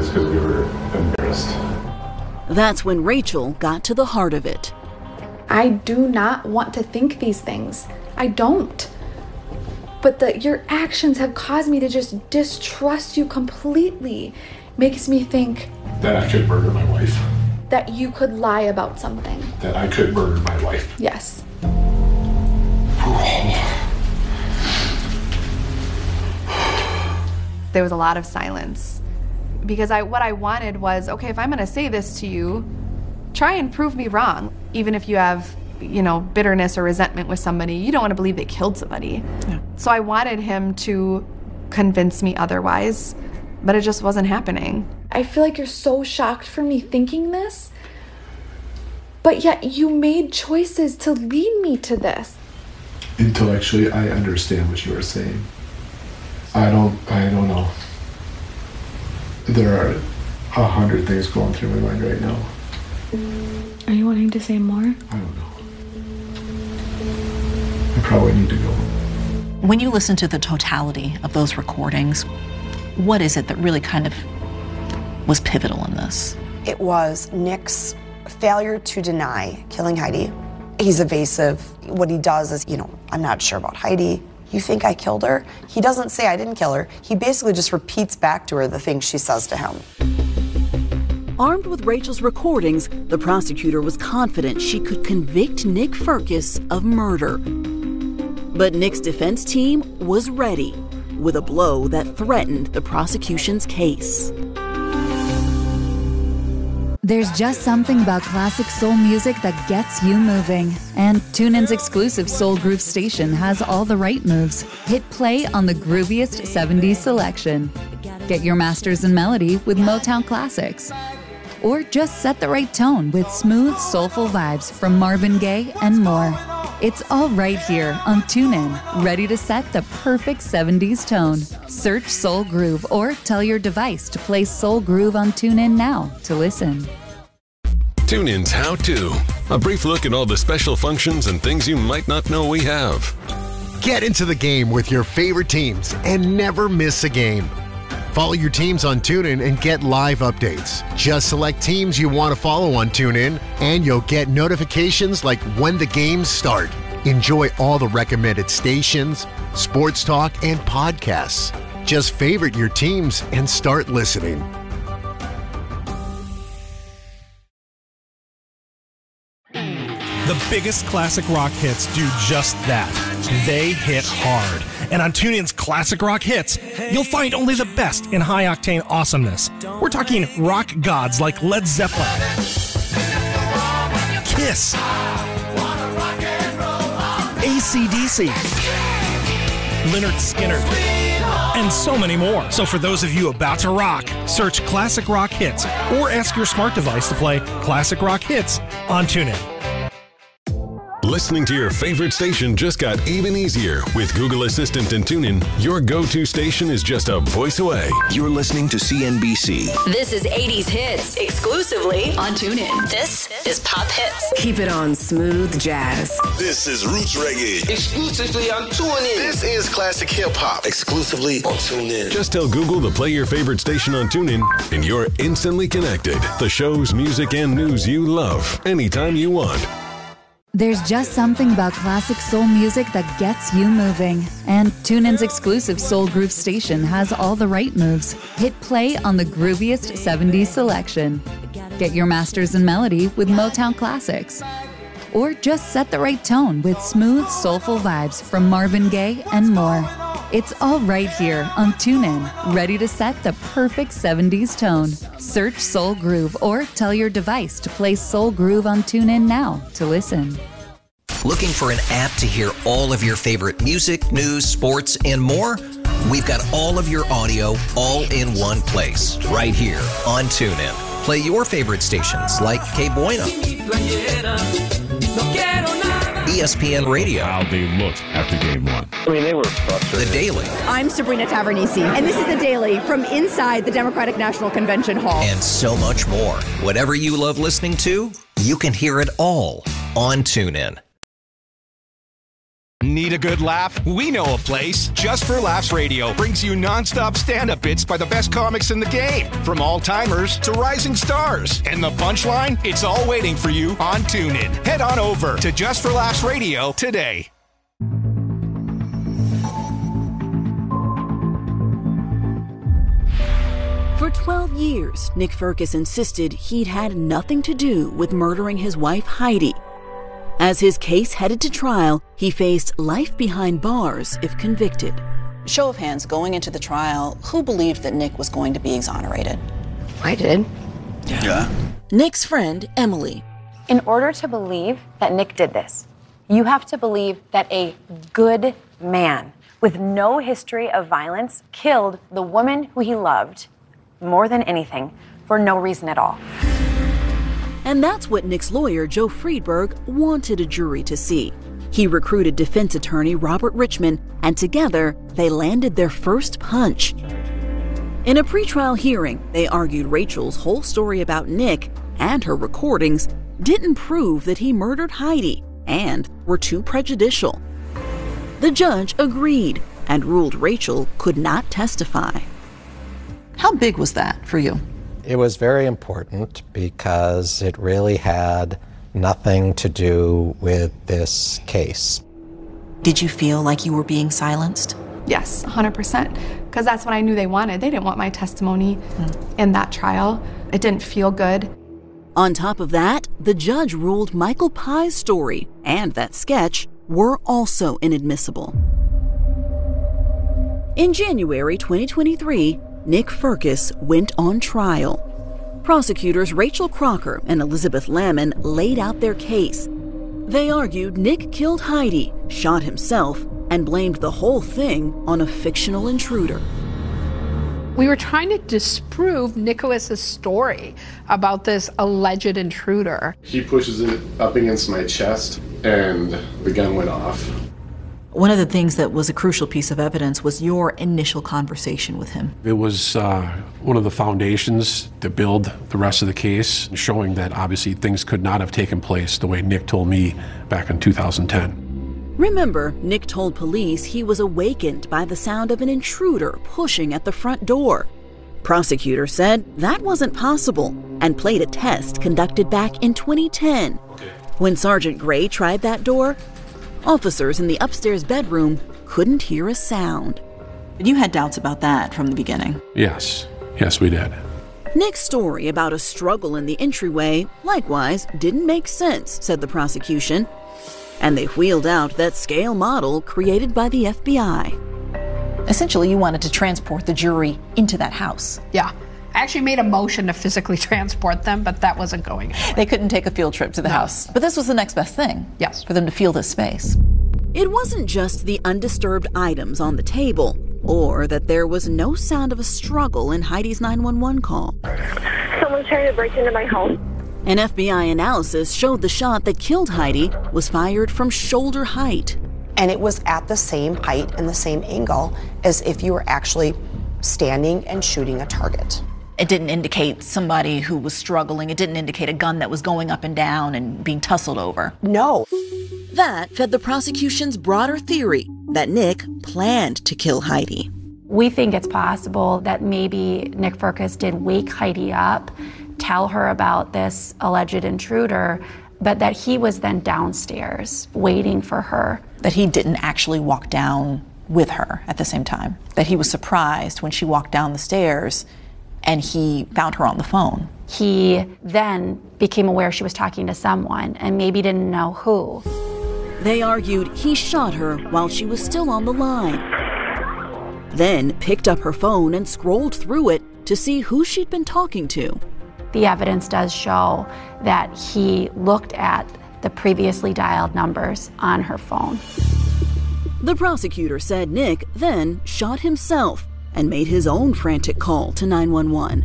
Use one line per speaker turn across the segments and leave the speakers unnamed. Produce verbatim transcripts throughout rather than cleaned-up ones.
just because we were embarrassed.
That's when Rachel got to the heart of it.
I do not want to think these things. I don't. But the, your actions have caused me to just distrust you completely. Makes me think
that I could murder my wife.
That you could lie about something.
That I could murder my wife.
Yes.
There was a lot of silence because I what I wanted was, okay, if I'm going to say this to you, try and prove me wrong. Even if you have, you know, bitterness or resentment with somebody, you don't want to believe they killed somebody. Yeah. So I wanted him to convince me otherwise, but it just wasn't happening.
I feel like you're so shocked for me thinking this, but yet you made choices to lead me to this.
Intellectually, I understand what you are saying. I don't, I don't know. There are a hundred things going through my mind right now.
Are you wanting to say more?
I don't know. I probably need to go.
When you listen to the totality of those recordings, what is it that really kind of was pivotal in this?
It was Nick's failure to deny killing Heidi. He's evasive. What he does is, you know, I'm not sure about Heidi. You think I killed her? He doesn't say I didn't kill her. He basically just repeats back to her the things she says to him.
Armed with Rachel's recordings, the prosecutor was confident she could convict Nick Firkus of murder. But Nick's defense team was ready with a blow that threatened the prosecution's case.
There's just something about classic soul music that gets you moving. And TuneIn's exclusive Soul Groove station has all the right moves. Hit play on the grooviest seventies selection. Get your masters in melody with Motown classics. Or just set the right tone with smooth, soulful vibes from Marvin Gaye and more. It's all right here on TuneIn, ready to set the perfect seventies tone. Search Soul Groove or tell your device to play Soul Groove on TuneIn now to listen.
TuneIn's How To. A brief look at all the special functions and things you might not know we have.
Get into the game with your favorite teams and never miss a game. Follow your teams on TuneIn and get live updates. Just select teams you want to follow on TuneIn, and you'll get notifications like when the games start. Enjoy all the recommended stations, sports talk, and podcasts. Just favorite your teams and start listening.
The biggest classic rock hits do just that. They hit hard. And on TuneIn's Classic Rock Hits, you'll find only the best in high-octane awesomeness. We're talking rock gods like Led Zeppelin, Kiss, A C D C, Lynyrd Skynyrd, and so many more. So for those of you about to rock, search Classic Rock Hits or ask your smart device to play Classic Rock Hits on TuneIn.
Listening to your favorite station just got even easier. With Google Assistant and TuneIn, your go-to station is just a voice away.
You're listening to C N B C.
This is eighties hits, exclusively on TuneIn. This is Pop Hits. Keep it on Smooth Jazz.
This is Roots Reggae, exclusively on TuneIn. This is Classic Hip Hop, exclusively on TuneIn.
Just tell Google to play your favorite station on TuneIn, and you're instantly connected. The shows, music, and news you love, anytime you want.
There's just something about classic soul music that gets you moving. And TuneIn's exclusive Soul Groove station has all the right moves. Hit play on the grooviest seventies selection. Get your masters in melody with Motown classics. Or just set the right tone with smooth, soulful vibes from Marvin Gaye and more. It's all right here on TuneIn, ready to set the perfect seventies tone. Search Soul Groove or tell your device to play Soul Groove on TuneIn now to listen.
Looking for an app to hear all of your favorite music, news, sports, and more? We've got all of your audio all in one place, right here on TuneIn. Play your favorite stations like K Bueno, E S P N Radio.
How they looked after game one.
I mean, they were frustrated.
The Daily.
I'm Sabrina Tavernisi, and this is The Daily from inside the Democratic National Convention Hall.
And so much more. Whatever you love listening to, you can hear it all on TuneIn.
Need a good laugh? We know a place. Just for Laughs Radio brings you nonstop stand-up bits by the best comics in the game, from all-timers to rising stars. And the punchline? It's all waiting for you on TuneIn. Head on over to Just for Laughs Radio today.
For twelve years, Nick Firkus insisted he'd had nothing to do with murdering his wife, Heidi. As his case headed to trial, he faced life behind bars if convicted.
Show of hands, going into the trial, who believed that Nick was going to be exonerated?
I did.
Yeah. Nick's friend, Emily.
In order to believe that Nick did this, you have to believe that a good man with no history of violence killed the woman who he loved more than anything for no reason at all.
And that's what Nick's lawyer, Joe Friedberg, wanted a jury to see. He recruited defense attorney Robert Richman, and together they landed their first punch. In a pretrial hearing, they argued Rachel's whole story about Nick and her recordings didn't prove that he murdered Heidi and were too prejudicial. The judge agreed and ruled Rachel could not testify.
How big was that for you?
It was very important because it really had nothing to do with this case.
Did you feel like you were being silenced?
Yes, one hundred percent. Because that's what I knew they wanted. They didn't want my testimony mm. in that trial. It didn't feel good.
On top of that, the judge ruled Michael Pye's story and that sketch were also inadmissible. In January twenty twenty-three, Nick Firkus went on trial. Prosecutors Rachel Crocker and Elizabeth Lamon laid out their case. They argued Nick killed Heidi, shot himself, and blamed the whole thing on a fictional intruder.
We were trying to disprove Nicholas's story about this alleged intruder.
He pushes it up against my chest, and the gun went off.
One of the things that was a crucial piece of evidence was your initial conversation with him.
It was uh, one of the foundations to build the rest of the case, showing that obviously things could not have taken place the way Nick told me back in two thousand ten.
Remember, Nick told police he was awakened by the sound of an intruder pushing at the front door. Prosecutors said that wasn't possible and played a test conducted back in twenty ten. Okay. When Sergeant Gray tried that door, officers in the upstairs bedroom couldn't hear a sound.
But you had doubts about that from the beginning.
Yes, yes we did.
Nick's story about a struggle in the entryway likewise didn't make sense, said the prosecution. And they wheeled out that scale model created by the F B I.
Essentially, you wanted to transport the jury into that house.
Yeah. I actually made a motion to physically transport them, but that wasn't going anywhere.
They couldn't take a field trip to the no. house. But this was the next best thing.
Yes.
For them to feel this space.
It wasn't just the undisturbed items on the table, or that there was no sound of a struggle in Heidi's nine one one call.
Someone's trying to break into my home.
An F B I analysis showed the shot that killed Heidi was fired from shoulder height.
And it was at the same height and the same angle as if you were actually standing and shooting a target.
It didn't indicate somebody who was struggling. It didn't indicate a gun that was going up and down and being tussled over.
No.
That fed the prosecution's broader theory that Nick planned to kill Heidi.
We think it's possible that maybe Nick Firkus did wake Heidi up, tell her about this alleged intruder, but that he was then downstairs waiting for her.
That he didn't actually walk down with her at the same time. That he was surprised when she walked down the stairs and he found her on the phone.
He then became aware she was talking to someone and maybe didn't know who.
They argued he shot her while she was still on the line. Then picked up her phone and scrolled through it to see who she'd been talking to.
The evidence does show that he looked at the previously dialed numbers on her phone.
The prosecutor said Nick then shot himself and made his own frantic call to nine one one.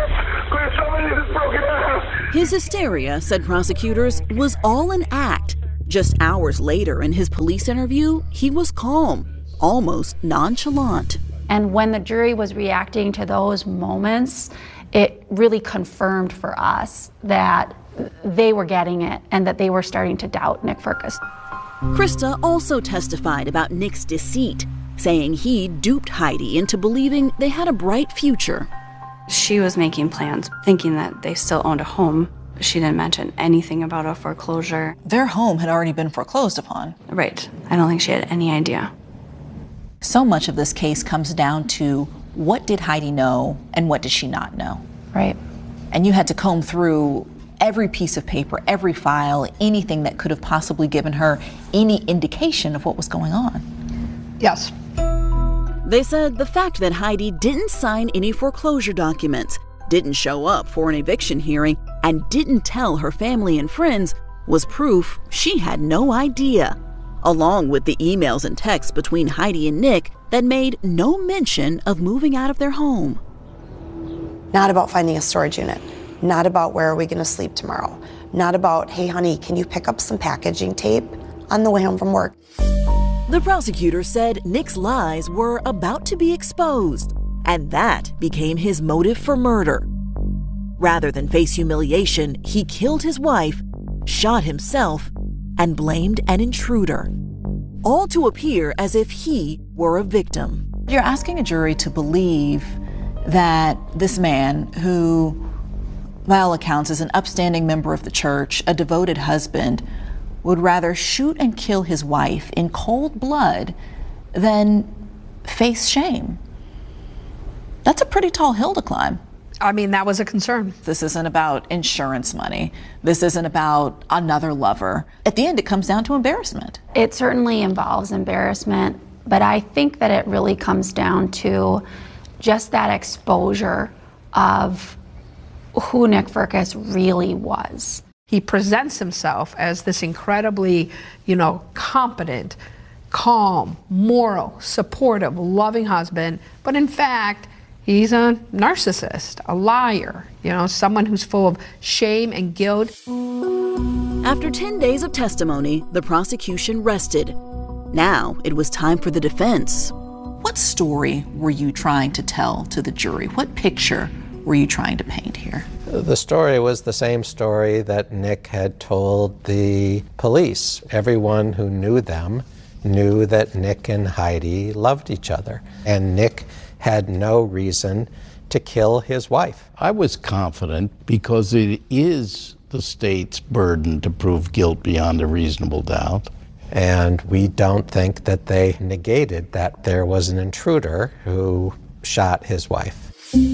His hysteria, said prosecutors, was all an act. Just hours later in his police interview, he was calm, almost nonchalant.
And when the jury was reacting to those moments, it really confirmed for us that they were getting it and that they were starting to doubt Nick Firkus.
Krista also testified about Nick's deceit, saying he duped Heidi into believing they had a bright future.
She was making plans, thinking that they still owned a home. She didn't mention anything about a foreclosure.
Their home had already been foreclosed upon.
Right. I don't think she had any idea.
So much of this case comes down to what did Heidi know and what did she not know?
Right.
And you had to comb through every piece of paper, every file, anything that could have possibly given her any indication of what was going on.
Yes.
They said the fact that Heidi didn't sign any foreclosure documents, didn't show up for an eviction hearing, and didn't tell her family and friends was proof she had no idea, along with the emails and texts between Heidi and Nick that made no mention of moving out of their home.
Not about finding a storage unit. Not about where are we going to sleep tomorrow. Not about, hey, honey, can you pick up some packaging tape on the way home from work?
The prosecutor said Nick's lies were about to be exposed, and that became his motive for murder. Rather than face humiliation, he killed his wife, shot himself, and blamed an intruder, all to appear as if he were a victim.
You're asking a jury to believe that this man, who, by all accounts, is an upstanding member of the church, a devoted husband, would rather shoot and kill his wife in cold blood than face shame. That's a pretty tall hill to climb.
I mean, that was a concern.
This isn't about insurance money. This isn't about another lover. At the end, it comes down to embarrassment.
It certainly involves embarrassment, but I think that it really comes down to just that exposure of who Nick Firkus really was.
He presents himself as this incredibly, you know, competent, calm, moral, supportive, loving husband, but in fact, he's a narcissist, a liar, you know, someone who's full of shame and guilt.
After ten days of testimony, the prosecution rested. Now it was time for the defense.
What story were you trying to tell to the jury? What picture were you trying to paint here?
The story was the same story that Nick had told the police. Everyone who knew them knew that Nick and Heidi loved each other, and Nick had no reason to kill his wife.
I was confident because it is the state's burden to prove guilt beyond a reasonable doubt.
And we don't think that they negated that there was an intruder who shot his wife.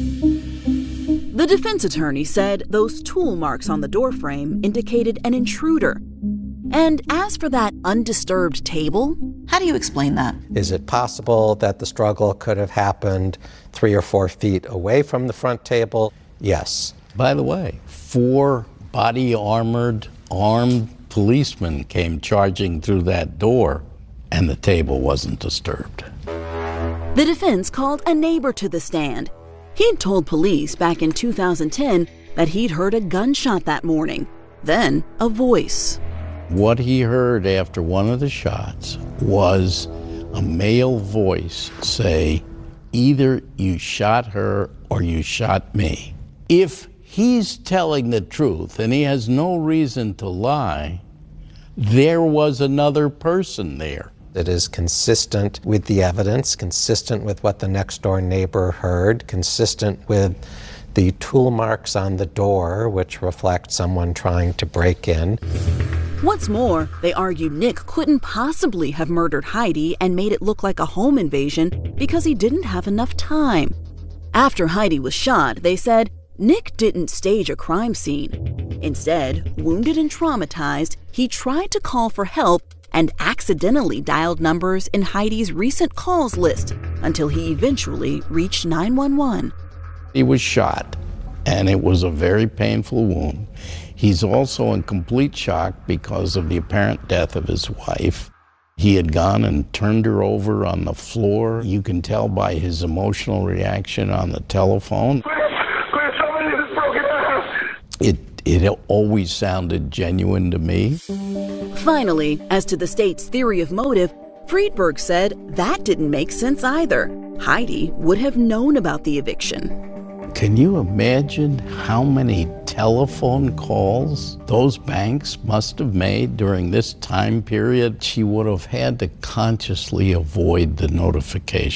The defense attorney said those tool marks on the doorframe indicated an intruder. And as for that undisturbed table,
how do you explain that?
Is it possible that the struggle could have happened three or four feet away from the front table? Yes.
By the way, four body-armored, armed policemen came charging through that door, and the table wasn't disturbed.
The defense called a neighbor to the stand. He'd told police back in two thousand ten that he'd heard a gunshot that morning, then a voice.
What he heard after one of the shots was a male voice say, either you shot her or you shot me. If he's telling the truth and he has no reason to lie, there was another person there.
It is consistent with the evidence, consistent with what the next door neighbor heard, consistent with the tool marks on the door, which reflect someone trying to break in.
What's more, they argued Nick couldn't possibly have murdered Heidi and made it look like a home invasion because he didn't have enough time. After Heidi was shot, they said Nick didn't stage a crime scene. Instead, wounded and traumatized, he tried to call for help and accidentally dialed numbers in Heidi's recent calls list until he eventually reached nine one one.
He was shot, and it was a very painful wound. He's also in complete shock because of the apparent death of his wife. He had gone and turned her over on the floor. You can tell by his emotional reaction on the telephone. It, it always sounded genuine to me.
Finally, as to the state's theory of motive, Friedberg said that didn't make sense either. Heidi would have known about the eviction.
Can you imagine how many telephone calls those banks must have made during this time period? She would have had to consciously avoid the notification.